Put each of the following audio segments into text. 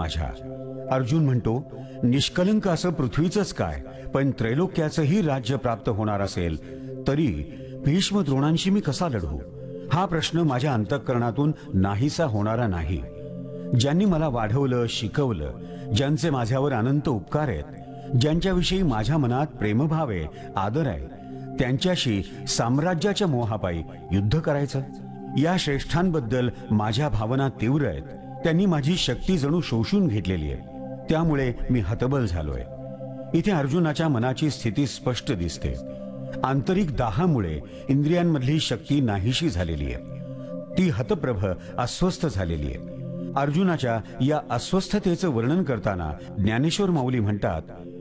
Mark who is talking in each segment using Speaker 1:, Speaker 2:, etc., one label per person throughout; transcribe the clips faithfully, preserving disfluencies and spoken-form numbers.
Speaker 1: माझ्या. अर्जुन म्हणतो, निष्कलंक असं पृथ्वीचंच काय, पण त्रैलोक्याचंही राज्य प्राप्त होणार असेल तरी भीष्म द्रोणांशी मी कसा लढू? हा प्रश्न माझ्या अंतःकरणातून नाहीसा होणारा नाही. ज्यांनी मला वाढवलं, शिकवलं, ज्यांचे माझ्यावर अनंत उपकार आहेत, ज्यांच्याविषयी माझ्या मनात प्रेमभाव आहे, आदर आहे, त्यांच्याशी साम्राज्याच्या मोहापायी युद्ध करायचं? या श्रेष्ठांबद्दल माझ्या भावना तीव्र आहेत. त्यांनी माझी शक्ती जणू शोषून घेतलेली आहे. त्यामुळे मी हतबल झालोय. इथे अर्जुनाच्या मनाची स्थिती स्पष्ट दिसते. आंतरिक दाहामुळे इंद्रियांमधली शक्ती नाहीशी झालेली आहे. ती हतप्रभ अस्वस्थ झालेली आहे. अर्जुनाच्या या अस्वस्थतेचं वर्णन करताना ज्ञानेश्वर माऊली म्हणतात,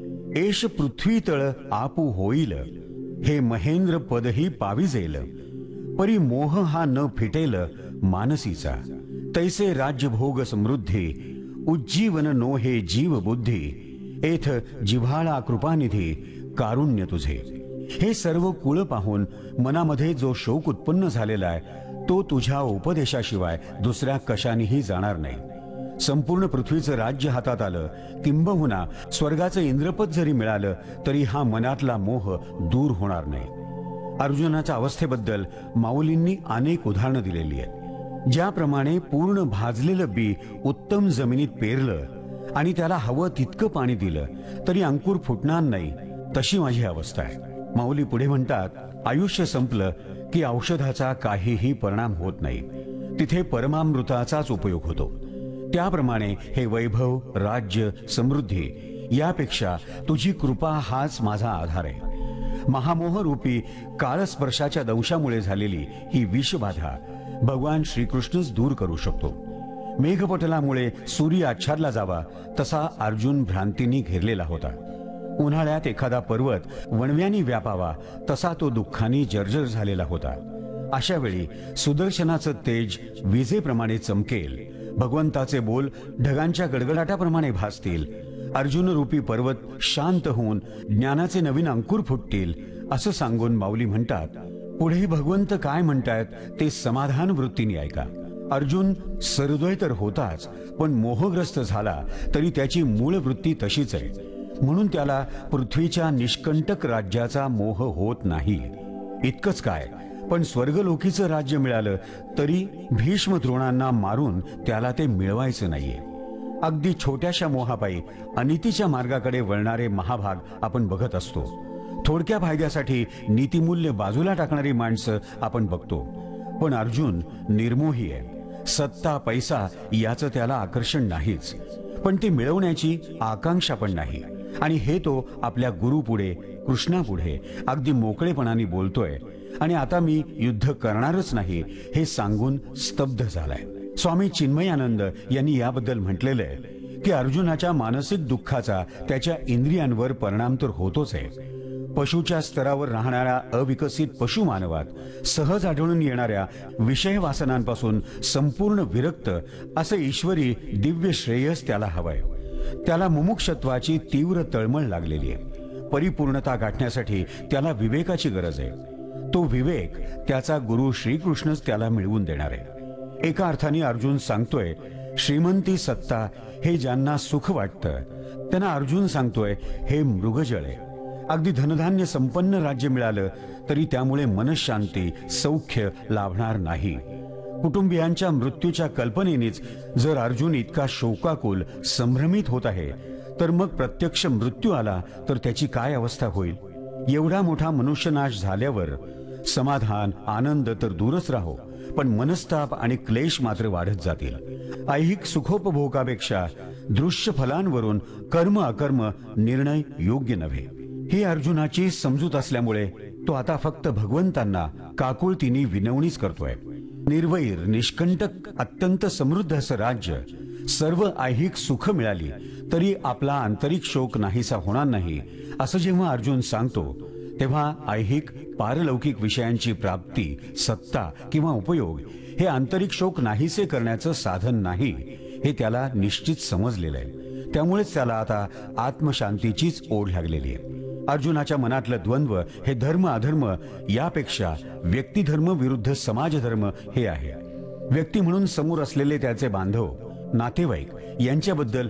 Speaker 1: एष पृथ्वी तळ आपू होईल, हे महेंद्र पदही पाविजेल, परी मोह हा न फिटेल मानसीचा, तैसे राज्यभोग समृद्धी, उज्जीवन नो हे जीव बुद्धी, एथ जिव्हाळा कृपानिधी कारुण्य तुझे. हे सर्व कुळ पाहून मनामध्ये जो शोक उत्पन्न झालेला आहे तो तुझ्या उपदेशाशिवाय दुसऱ्या कशानेही जाणार नाही. संपूर्ण पृथ्वीचं राज्य हातात आलं, किंबहुना स्वर्गाचं इंद्रपद जरी मिळालं तरी हा मनातला मोह दूर होणार नाही. अर्जुनाच्या अवस्थेबद्दल माऊलींनी अनेक उदाहरणं दिलेली आहेत. ज्याप्रमाणे पूर्ण भाजलेलं बी उत्तम जमिनीत पेरलं आणि त्याला हवं तितकं पाणी दिलं तरी अंकुर फुटणार नाही, तशी माझी अवस्था आहे. माऊली पुढे म्हणतात, आयुष्य संपलं की औषधाचा काहीही परिणाम होत नाही. तिथे परमामृताचाच उपयोग होतो. त्याप्रमाणे हे वैभव, राज्य, समृद्धी यापेक्षा तुझी कृपा हाच माझा आधार आहे. महामोहरूपी काळस्पर्शाच्या दंशामुळे झालेली ही विषबाधा भगवान श्रीकृष्णच दूर करू शकतो. मेघपटलामुळे सूर्य आच्छादला जावा तसा अर्जुन भ्रांतींनी घेरलेला होता. उन्हाळ्यात एखादा पर्वत वणव्यानी व्यापावा तसा तो दुःखाने जर्जर झालेला होता. अशा वेळी सुदर्शनाचं तेज विजेप्रमाणे चमकेल, भगवंताचे बोल ढगांच्या गडगडाटाप्रमाणे भासतील, अर्जुन रूपी पर्वत शांत होऊन ज्ञानाचे नवीन अंकुर फुटतील, असं सांगून माऊली म्हणतात, पुढे भगवंत काय म्हणतायत ते समाधान वृत्तीने ऐका. अर्जुन सहृदय तर होताच, पण मोहग्रस्त झाला तरी त्याची मूळ वृत्ती तशीच आहे. म्हणून त्याला पृथ्वीच्या निष्कंटक राज्याचा मोह होत नाही. इतकंच काय, पण स्वर्गलोकीचं राज्य मिळालं तरी भीष्म द्रोणांना मारून त्याला ते मिळवायचं नाहीये. अगदी छोट्याशा मोहापायी अनितीच्या मार्गाकडे वळणारे महाभाग आपण बघत असतो. थोडक्या फायद्यासाठी नीतिमूल्य बाजूला टाकणारी माणसं आपण बघतो. पण अर्जुन निर्मोही आहे. सत्ता, पैसा याचं त्याला आकर्षण नाहीच, पण ते मिळवण्याची आकांक्षा पण नाही. आणि हे तो आपल्या गुरुपुढे, कृष्णापुढे अगदी मोकळेपणाने बोलतोय. आणि आता मी युद्ध करणारच नाही हे सांगून स्तब्ध झालाय. स्वामी चिन्मयानंद यांनी याबद्दल म्हटलेलं आहे की अर्जुनाच्या मानसिक दुःखाचा त्याच्या इंद्रियांवर परिणाम तर होतोच आहे. पशुच्या स्तरावर राहणाऱ्या अविकसित पशुमानवात सहज आढळून येणाऱ्या विषय वासनांपासून संपूर्ण विरक्त असं ईश्वरी दिव्य श्रेयस त्याला हवंय. त्याला मुमुक्षत्वाची तीव्र तळमळ लागलेली आहे. परिपूर्णता गाठण्यासाठी त्याला विवेकाची गरज आहे. तो विवेक त्याचा गुरु श्रीकृष्णच त्याला मिळवून देणार आहे. एका अर्थाने अर्जुन सांगतोय, श्रीमंती सत्ता हे ज्यांना सुख वाटतं त्यांना अर्जुन सांगतोय हे मृगजळ आहे. अगदी धनधान्य संपन्न राज्य मिळालं तरी त्यामुळे मनशांती, सौख्य लाभणार नाही. कुटुंबियांच्या मृत्यूच्या कल्पनेनेच जर अर्जुन इतका शोकाकुल, संभ्रमित होत आहे, तर मग प्रत्यक्ष मृत्यू आला तर त्याची काय अवस्था होईल? एवढा मोठा मनुष्यनाश झाल्यावर समाधान, आनंद तर दूरच राहो, पण मनस्ताप आणि क्लेश मात्र वाढत जातील. ऐहिक सुखोपभोगापेक्षा दृश्य फलांवरून कर्म अकर्म निर्णय योग्य नव्हे. ही अर्जुनाची समजूत असल्यामुळे तो आता फक्त भगवंतांना काकुळतीने विनवणीच करतोय. निर्वैर, निष्कंटक, अत्यंत समृद्ध असं राज्य, सर्व ऐहिक सुख मिळाली तरी आपला आंतरिक शोक नाहीसा होणार नाही असं जेव्हा अर्जुन सांगतो, तेव्हा ऐहिक पारलौकिक विषयांची प्राप्ती, सत्ता किंवा उपयोग हे आंतरिक शोक नाहीसे करण्याचं साधन नाही हे त्याला निश्चित समजलेलं आहे. त्यामुळेच त्याला आता आत्मशांतीचीच ओढ लागलेली आहे. अर्जुनाच्या मनातलं द्वंद्व हे धर्म अधर्म यापेक्षा व्यक्तिधर्म विरुद्ध समाजधर्म हे आहे. व्यक्ती म्हणून समोर असलेले त्याचे बांधव, नातेवाईक यांच्याबद्दल